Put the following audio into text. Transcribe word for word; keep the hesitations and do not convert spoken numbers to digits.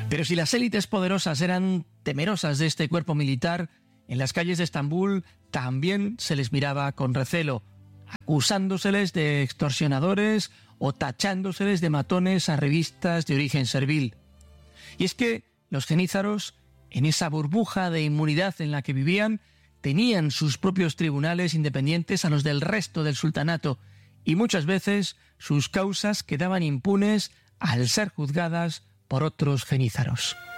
Pero si las élites poderosas eran temerosas de este cuerpo militar, en las calles de Estambul también se les miraba con recelo, acusándoseles de extorsionadores o tachándoseles de matones a revistas de origen servil. Y es que los genízaros, en esa burbuja de inmunidad en la que vivían, tenían sus propios tribunales independientes a los del resto del sultanato, y muchas veces sus causas quedaban impunes al ser juzgadas por otros genízaros.